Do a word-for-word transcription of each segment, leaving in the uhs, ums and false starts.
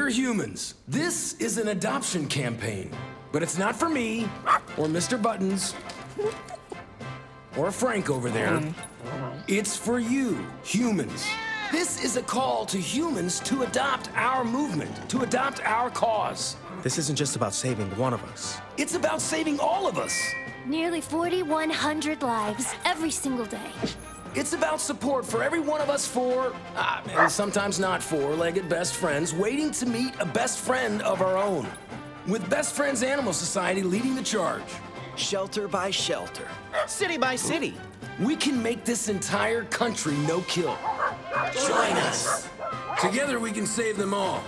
Dear humans, this is an adoption campaign, but it's not for me, or Mister Buttons, or Frank over there. It's for you, humans. This is a call to humans to adopt our movement, to adopt our cause. This isn't just about saving one of us. It's about saving all of us. Nearly forty-one hundred lives every single day. It's about support for every one of us four, uh, and sometimes not four-legged best friends, waiting to meet a best friend of our own. With Best Friends Animal Society leading the charge. Shelter by shelter. City by city. We can make this entire country no-kill. Join us. Together we can save them all.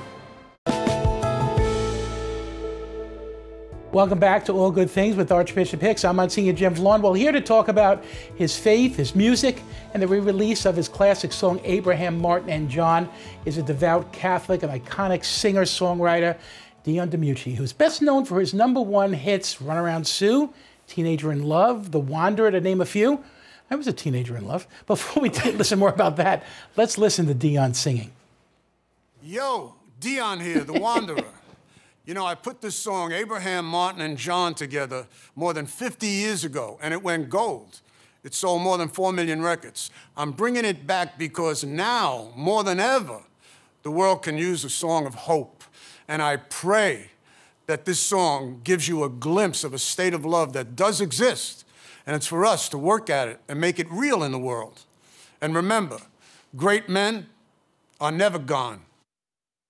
Welcome back to All Good Things with Archbishop Hicks. I'm Monsignor Jim Vallone. Well, here to talk about his faith, his music, and the re-release of his classic song, Abraham, Martin, and John, is a devout Catholic and iconic singer-songwriter, Dion DiMucci, who's best known for his number one hits, Runaround Sue, Teenager in Love, The Wanderer, to name a few. I was a teenager in love. Before we listen more about that, let's listen to Dion singing. Yo, Dion here, The Wanderer. You know, I put this song, Abraham, Martin, and John, together more than fifty years ago, and it went gold. It sold more than four million records. I'm bringing it back because now, more than ever, the world can use a song of hope. And I pray that this song gives you a glimpse of a state of love that does exist, and it's for us to work at it and make it real in the world. And remember, great men are never gone.